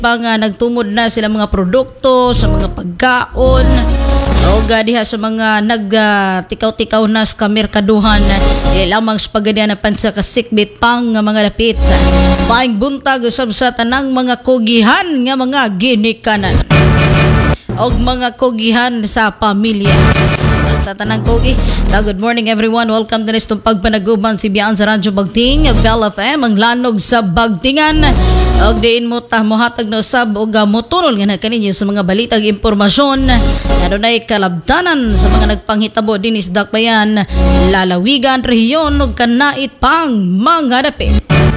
pang nagtumod na sila mga produkto sa mga pagkaon o diha sa mga nagtikaw-tikaw na sa merkaduhan lamang sa pagganian na pansa ka sikbit pang nga mga lapit. Maayong buntag usab sa tanang mga kogihan nga mga ginikanan og mga kogihan sa pamilya. Basta tanang kogi. Good morning everyone. Welcome to nitong pagpanaguban si Bian sa Radyo Bagting ug Bell FM ang lanog sa Bagtingan. Og diin mo ta mohatag na usab og motunol nga kaninyo sa mga balitag impormasyon nga dunay kalabtanan sa mga nagpanghitabo dinhi sa Dakbayan, lalawigan, rehiyon ug kanait pang mga dapit.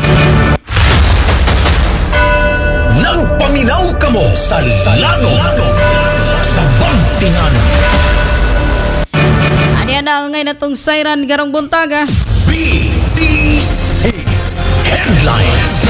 Nagpaminaw kamo sa lanog sa Bagtingan. Yan na ngayon natong siren garong buntaga. BBC Headlines.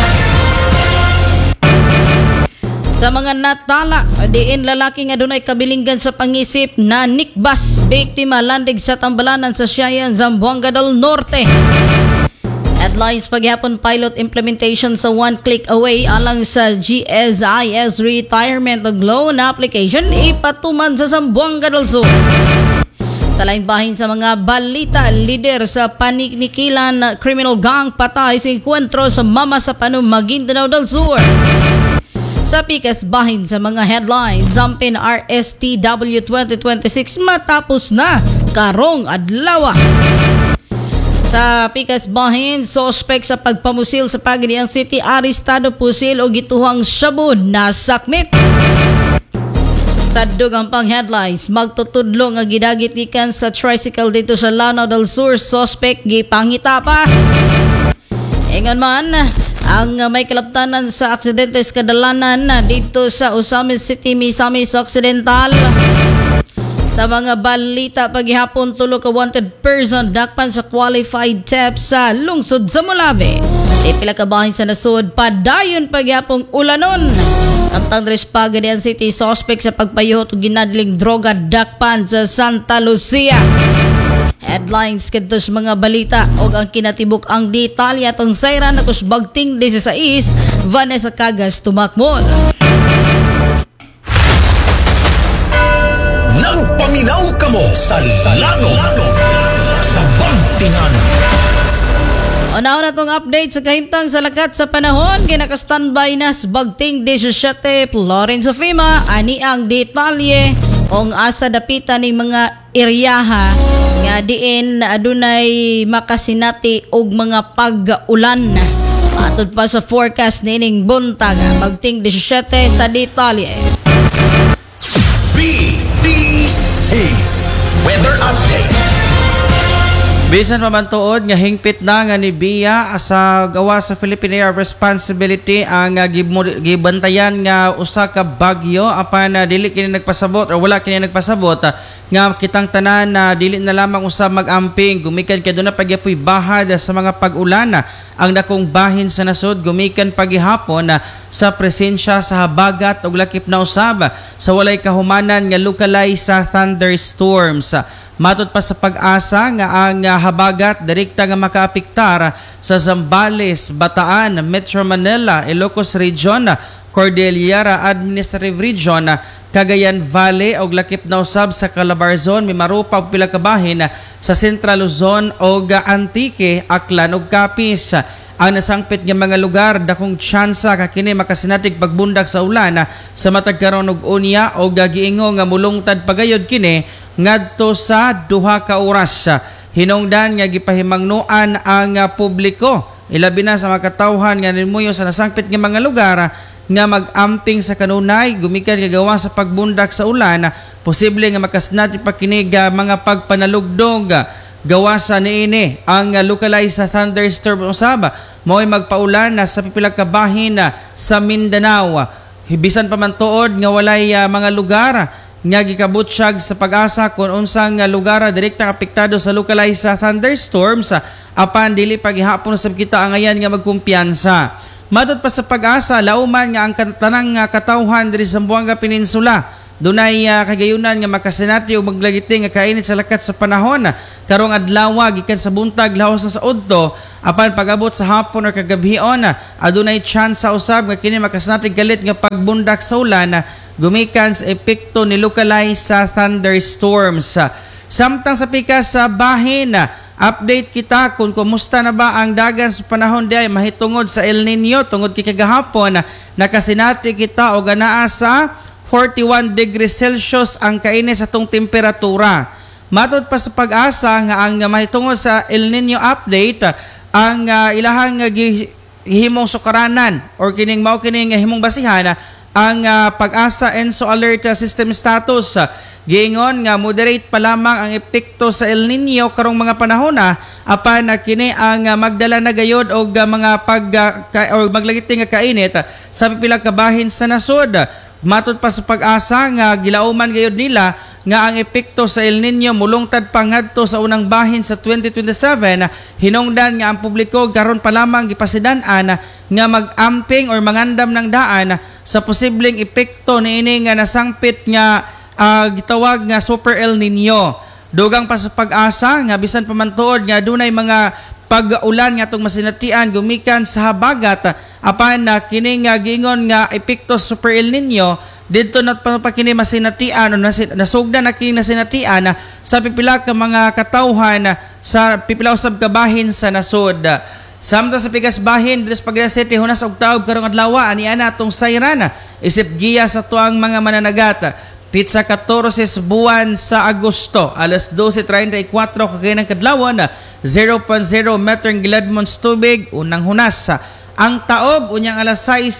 Sa mga natala, diin lalaki nga dunay kabilinggan sa pangisip na nikbas, biktima landig sa tambalanan sa Siayan, Zamboanga del Norte. Headlines paghapon pilot implementation sa one click away alang sa GSIS retirement of loan application ipatuman sa Zamboanga del Sur. Sa lain bahin sa mga balita, lider sa paninikilan criminal gang patay sa enkwentro sa Mama sa Panum, Maguindanao del Sur. Sa pikas bahin sa mga headlines, Zampin RSTW 2026 matapos na karong adlaw. Sa pikas bahin, sospek sa pagpamusil sa Pagadian City, arestado pusil o gituhang shabu na sakmit. Sa dugang pang headlines, magtutudlo nga gidagit ikan sa tricycle dito sa Lanao del Sur, suspect gipangita pa. Ingon man, ang may kalabtanan sa aksidente sa kadalanan dito sa Osamis City, Misamis Occidental. Sa mga balita paghihapon, tulo ka wanted person dakpan sa qualified theft sa lungsod sa Mulabe. Ipila ka bahin sa nasud, padayon paghihapong ulanon. Samtang Tres Pagadian City, suspect sa pagpayuhot o ginadling droga dakpan sa Santa Lucia. Headlines kadto sa mga balita o ang kinatibuk ang detalya atong siren akus Bagting 16, Vanessa Cagas tumakmol. Nagpaminaw kamo sa lanog sa Bagtingan. Una tong update sa kahimtang sa lakat sa panahon, ginaka-standby na sa Bagting 17, Florence Fima, ani ang detalye ong asa dapitan ng mga eryaha nga diin adunay makasinati og mga pag-ulan. Atod pa sa forecast nining buntag, Bagting 17 sa detalye. BBC Weather Update. Bisan pamantuod nga hingpit na nga ni Bia sa gawa sa Philippine Air Responsibility ang gibantayan nga usa ka bagyo apan dili kini nagpasabot o wala kini nagpasabot nga kitang tanan na dili na lamang usab mag-amping gumikan kay aduna pagyapoy bahad sa mga pag-ulan ang dakong bahin sa nasod gumikan paghihapon sa presensya sa habagat ug lakip na usab sa walay kahumanan nga localized sa thunderstorms. Matod pa sa Pag-asa nga ang habagat direkta nga makaapektar sa Zambales, Bataan, Metro Manila, Ilocos Region, Cordillera Administrative Region, Cagayan Valley og lakip na usab sa Calabarzon, Mimaropa ug pila ka bahin sa Central Luzon ug Antique, Aklan ug Capiz. Ang nasangpit nga mga lugar dakong tsansa ka kini makasinatig pagbundak sa ulan sa matag karon og unya og giingo nga mulungtad pagayod kini ngadto sa 2 ka oras. Hinungdan nga gipahimangnuan ang publiko ilabi na sa makatawhan nga nimuyo sa nasangpit nga mga lugar nga mag-amping sa kanunay gumikan kagawa sa pagbundak sa ulan posible nga makasinatig pa kini mga pagpanalugdog. Gawasan niini ang localized sa thunderstorm usab mo'y magpaulan sa pipila ka bahin sa Mindanao. Bisan pa man tuod nga walay mga lugar nga gikabutsyag sa Pag-asa kung unsang lugar direkta apektado sa localized sa thunderstorms apan dili paghihapon sa kita angayan nga magkumpiyansa. Matod pa sa Pag-asa lauman nga ang tanang katawhan diri sa Zamboanga Peninsula dunay kagayunan nga makasinati og maglagiti nga kainit sa lakat sa panahon karong adlaw gikan sa buntag lahos sa udto apan pag-abot sa hapon or kagabion adunay chance sa usab nga kini makasinati galit nga pagbundak sa ulan gumikan sa epekto ni localized sa thunderstorms. Samtang sa pikas sa bahin update kita kung kumusta na ba ang dagan sa panahon di ay mahitungod sa El Nino tungod kay kagahapon nakasinati kita og anaa sa 41 degrees Celsius ang kainit sa tong temperatura. Matod pa sa pag-asa nga ang mahitungod sa El Nino update ang ilahang gihimong sukaranan or kining mao kining himong basihan ang pag-asa ENSO alert system status. Giingon nga moderate pa lamang ang epekto sa El Nino karong mga panahon apan kini ang magdala na gayod og mga or maglagiti nga kainit sa pipila ka bahin sa nasod. Matod pa sa pag-asa nga gilauman gayod nila nga ang epekto sa El Nino mulungtad pa ngadto sa unang bahin sa 2027 hinungdan nga ang publiko karon pa lamang gipasidan-an nga mag-amping or mangandam ng daan sa posibleng epekto niini nga nasangpit nga gitawag nga Super El Nino. Dugang pa sa pag-asa nga bisan pa man tuod nga dunay mga pag-ulan nga itong masinatian gumikan sa habagat apan kini nga gingon nga epekto Super El Nino dito na pa kini masinatian o nasugdan na kini nasinatian sa pipila ka mga katawhan sa pipila usab ka bahin sa nasod. Samtang sa pikas bahin dres Pagria City hunas og taob karong adlaw ani ana atong sayran isip giya sa tuang mga mananagat. Pizza 14 buwan sa Agosto, alas 12:34 kagay ng kadlawon, 0.0 meter ang giladmons tubig, unang hunas. Ang taob, unyang alas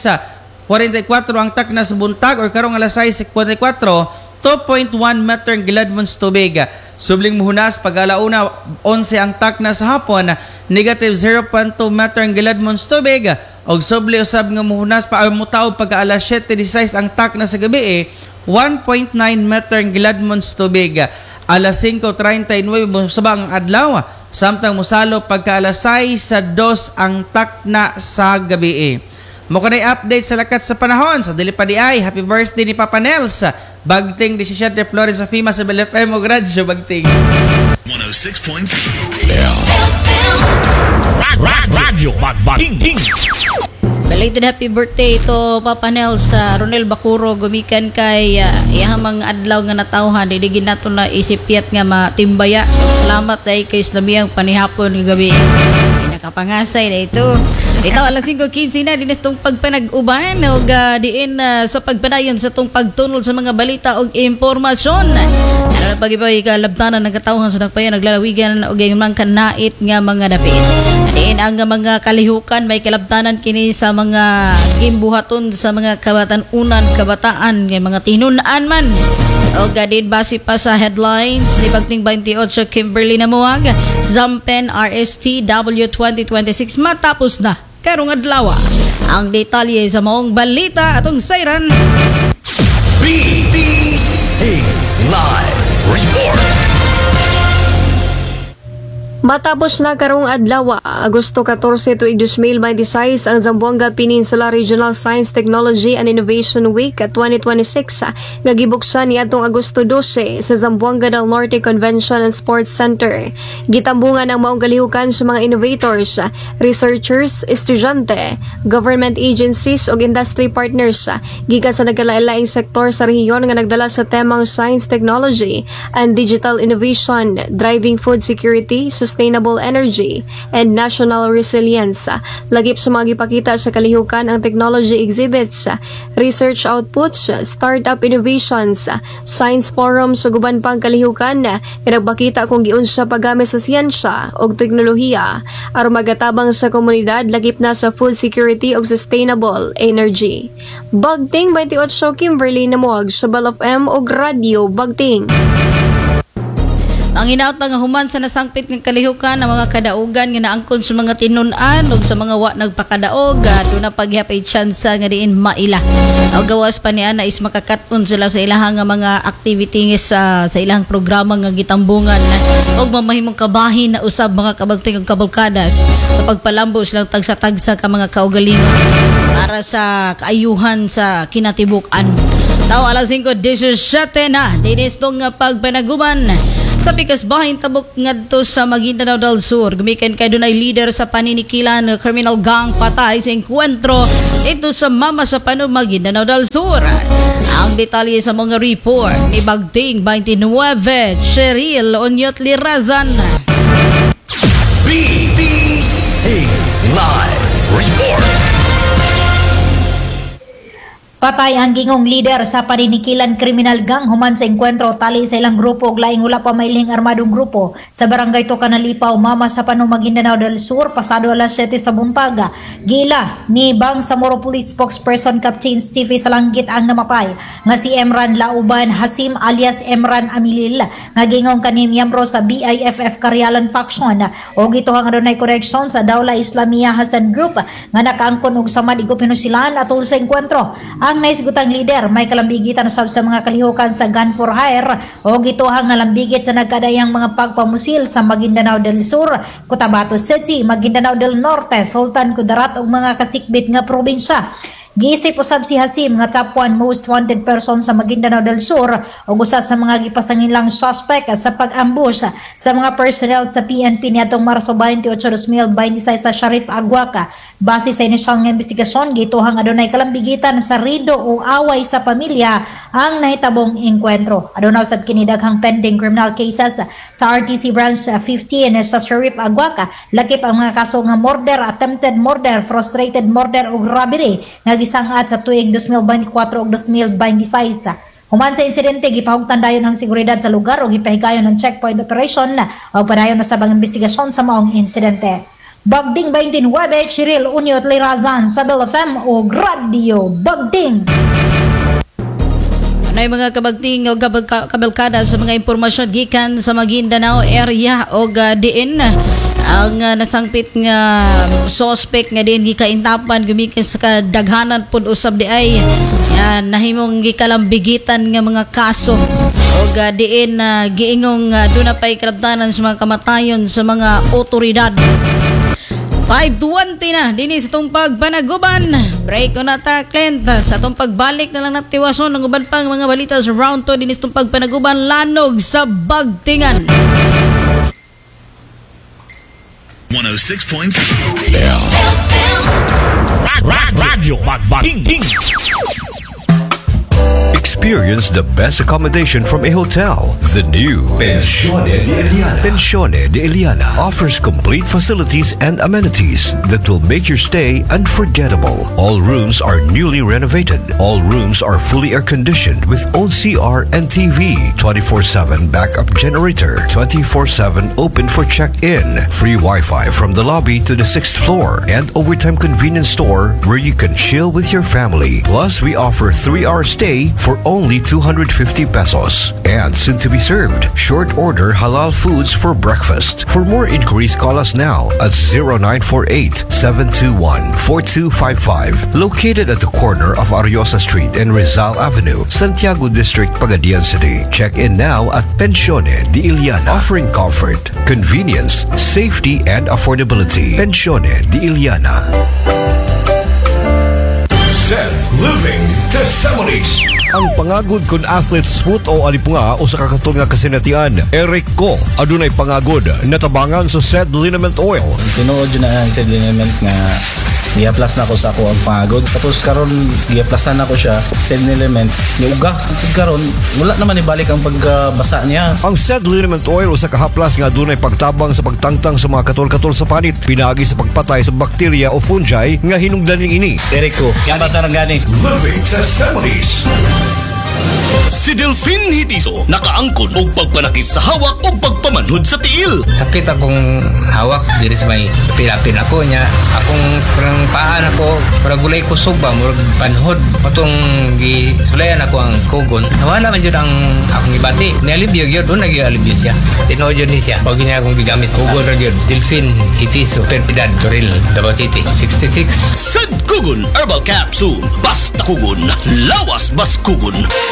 6:44 ang takna sa buntag, or karong alas 6:44, 2.1 meter ang giladmons tubig. Subling muhunas, pag-alauna, 11 ang takna sa hapon, negative 0.2 meter ang giladmons tubig, og subli usab nga muhunas, mutaob pag-alas 7:16 ang takna sa gabi, 1.9 meter ang giladmons tubig. Alas 5:39 sabang adlaw samtang musalo pagka alas 6:02 ang takna sa gabi. Mo kanay update sa lakat sa panahon sa dili pa di ay happy birthday ni Papa Nels Bagting 17 Flores sa FIMA sa BLFM o Gradyo Bagting 106.7 Radyo Bagting. Belated happy birthday to Papa Nel sa Ronel Bacuro gumikan kay iyang mga adlaw nga natawhan didigin nato na isipyat nga matimbaya. Salamat ay kay Islamiyang panihapon nga gabi. Nakapangasay na ito. Ito alas 5:15 na dinas tong pagpanag-uban og diin sa pagpadayon sa tong pagtunol sa mga balita og impormasyon. Ano pagibay kalabtanan ng katawhan sa nagpayan naglalawigan og mga kanait nga mga dapit. Diin ang mga kalihukan may kalabtanan kini sa mga gimbuhaton sa mga kabataan ng mga tinunan man o gadid base pa sa headlines ni Bagting 28 Kimberly Namuag Zampen RSTW 2026 matapos na karong adlaw ang detalye sa maong balita atong sayran BBC Live Report. Matapos na karong adlaw, Agosto 14 tuig 2026 ang Zamboanga Peninsula Regional Science Technology and Innovation Week 2026 nga gibuksan niadtong Agosto 12 sa Zamboanga del Norte Convention and Sports Center. Gitambungan ang maong kalihukan sa mga innovators, researchers, estudyante, government agencies ug industry partners gikan sa nagkalain-laing sektor sa rehiyon nga nagdala sa temang Science Technology and Digital Innovation, Driving Food Security, Sustainable Energy, and National Resilience. Lagip sa mga gipakita sa kalihukan ang technology exhibits, research outputs, startup innovations, science forums ug uban pang kalihukan nga nagpakita kung giunsa paggamit sa siyensya ug teknolohiya aron magatabang sa komunidad lagip na sa food security ug sustainable energy. Bagting 28 Kimberly Namuag sa BLFM ug Radyo Bagting. Ang hinaut nga human sa nasangpit ng kalihukan ng mga kadaugan nga naangkon sa mga tinunan ug sa mga wa nagpakadaog do na paghapay tsansa nga diin maila. Ang gawas pa niya na is makakaton sila sa ilahang mga activities sa ilang programa nga gitambungan ug mamahimong kabahin na usab mga kabagting ug kabalkadas sa pagpalambo silang tagsa-tagsa ka mga kaugalingon para sa kaayuhan sa kinatibuk-an. Tao alas 5:17 na dinis tong pagpanaguban sa pikas bahin tabok ngadto sa Maguindanao del Sur. Gumikan kay dunay leader sa paninikilan criminal gang patay sa enkwentro ito sa Mama sa Pano, Maguindanao del Sur. Ang detalye sa mga report ni Bagting 29 Cheryl Onyot Lirazan. BBC Live Report. Patay ang gingong leader sa paninikilan criminal gang human sa enkwentro tali sa ilang grupo ug laing wala pa mailhing armadong grupo sa barangay Tocanalipaw, Mama sa Pano, Maguindanao del Sur pasado alas 7 sa buntaga. Gila ni Bangsamoro Police Spokesperson Captain Stevie Salanggit ang namatay nga si Emran Lauban Hasim alias Emran Amilil nga gingong kani miyembro sa BIFF Karyalan Faction o gituhang adunay connection sa Dawla Islamia Hasan Group nga nakaangkon og samad igo pinusilan atol sa enkwentro. Ang naisgutang leader may kalambigitan usab sa mga kalihukan sa gun for hire o gituhang nalambigit sa nagkadayang mga pagpamusil sa Maguindanao del Sur, Cotabato City, Maguindanao del Norte, Sultan Kudarat ug mga kasikbit nga probinsya. Giisip usab si Hasim nga top 1 most wanted person sa Maguindanao del Sur ug usa sa mga gipasangilang suspect sa pag-ambush sa mga personnel sa PNP niadtong Marso 28, 2026 sa Sharif Aguaca. Base sa inisyal nga investigasyon, gituhang adunay kalambigitan sa rido o away sa pamilya ang nahitabong enkwentro. Aduna usab kini daghang pending criminal cases sa RTC Branch 15 sa Sharif Aguaca, lakip ang mga kaso nga murder, attempted murder, frustrated murder ug robbery nga gisangat sa tuig 2024 ug 2026. Human sa insidente, gipahugtan dayon ang seguridad sa lugar o gipahigayon ng checkpoint operation o padayon na sa bang investigasyon sa maong insidente. Bagding 29 Cheryl Onyot Lirazan sa Bell FM o Radio Bagding. Anay mga kabagting o kabalkada sa mga impormasyon gikan sa Maguindanao area o diin ang nasangpit nga suspect nga din gikaintapan gumikan sa kadaghanan pud usab di ay nahimong gikalambigitan nga mga kaso o diin giingong duna pay karabtanan sa mga kamatayon sa mga otoridad. 5:20 na dinhi sa itong pagpanaguban. Break ko na ta, Clint. Sa itong pagbalik na lang natiwason ng uban pang mga balita sa round 2 dinhi sa itong pagpanaguban lanog sa Bagtingan. 106.7 Radyo Bagbaking. Experience the best accommodation from a hotel. The new Pensione de Eliana. Pensione de Eliana offers complete facilities and amenities that will make your stay unforgettable. All rooms are newly renovated. All rooms are fully air-conditioned with own CR and TV, 24/7 backup generator, 24/7 open for check-in, free Wi-Fi from the lobby to the 6th floor, and overtime convenience store where you can chill with your family. Plus, we offer 3-hour stay for only 250 pesos. And soon to be served, short order halal foods for breakfast. For more inquiries, call us now at 0948-721-4255. Located at the corner of Ariosa Street and Rizal Avenue, Santiago District, Pagadian City. Check in now at Pensione de Eliana, offering comfort, convenience, safety, and affordability. Pensione de Eliana. Zen Living Testimonies. Ang pangagod kun athletes foot o alipunga o sa kakatol nga kasinatian. Eric Ko, adunay pangagod, natabangan sa said liniment oil. Tinuod yun na ang said liniment nga i-plus na ako sa ako ang pangagod. Tapos karon i-plusan na ko siya said liniment yung uga. Karon wala naman ibalik ang pagbasa niya. Ang said liniment oil o sa kahaplas nga adunay pagtabang sa pagtangtang sa mga katol-katol sa panit, pinagi sa pagpatay sa bakterya o fungi nga hinungdaning ini. Eric Ko, yan ba sarang gani? Living Testimonies. Si Delphine Hitiso nakaangkon og pagpanakit sa hawak o pagpamanhod sa tiil. Sakit akong hawak diri sa may pilapin ako niya. Akong parang paan ako, parang gulay ko suba, murag panhod. Patong gisulayan ako ang kugon. Nawala man yun ang akong ibati. Nialibyo yun, doon nag-ialibyo siya. Tinood yun siya. Pag niya akong gigamit kugon rin yun. Delphine Hitiso, Perpidad, Toril, Davao City, 66. Sad Kugon Herbal Capsule. Basta kugon, lawas bas kugon.